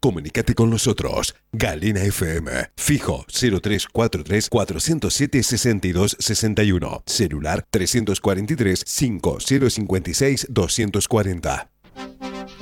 Comunícate con nosotros. Galena FM. Fijo 0343 407 62 61. Celular 343 5056 240.